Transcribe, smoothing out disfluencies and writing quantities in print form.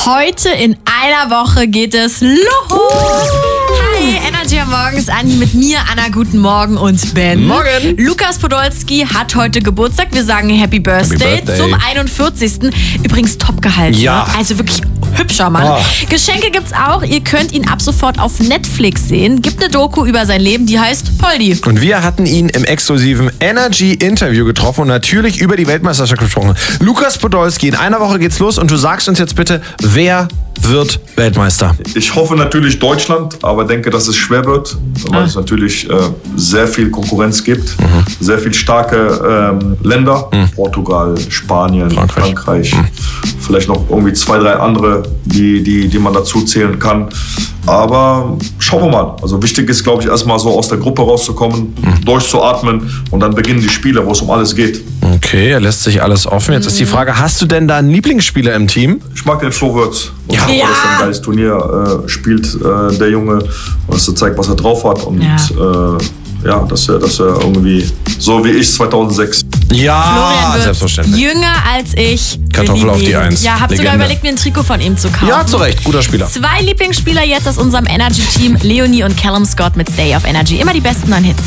Heute in einer Woche geht es los. Hi, Energy am Morgens, Andi mit mir, Anna, guten Morgen und Ben. Morgen. Lukas Podolski hat heute Geburtstag. Wir sagen Happy Birthday, zum 41. Übrigens top gehalten. Ja. Also wirklich hübscher Mann. Oh. Geschenke gibt's auch. Ihr könnt ihn ab sofort auf Netflix sehen. Gibt eine Doku über sein Leben, die heißt Poldi. Und wir hatten ihn im exklusiven Energy-Interview getroffen und natürlich über die Weltmeisterschaft gesprochen. Lukas Podolski, in einer Woche geht's los und du sagst uns jetzt bitte, wer wird Weltmeister? Ich hoffe natürlich Deutschland, aber denke, dass es schwer wird, weil es natürlich sehr viel Konkurrenz gibt. Sehr viel starke Länder. Portugal, Spanien, Frankreich. Vielleicht noch irgendwie 2, 3 andere, die man dazu zählen kann. Aber schauen wir mal. Also wichtig ist, glaube ich, erstmal so aus der Gruppe rauszukommen, durchzuatmen und dann beginnen die Spiele, wo es um alles geht. Okay, er lässt sich alles offen. Jetzt ist die Frage, hast du denn da einen Lieblingsspieler im Team? Ich mag den Flo Wirtz. Und Ja. ich hoffe, dass er ein geiles Turnier spielt, der Junge. Und dass er zeigt, was er drauf hat. Und dass er irgendwie so wie ich 2006. Ja, Florian Wirtz, selbstverständlich. jünger als ich. Kartoffel auf die 1. Ja, hab sogar Legende. überlegt, mir ein Trikot von ihm zu kaufen. Ja, zu Recht, guter Spieler. 2 Lieblingsspieler jetzt aus unserem Energy-Team, Leonie und Callum Scott mit Stay of Energy. Immer die besten neuen Hits.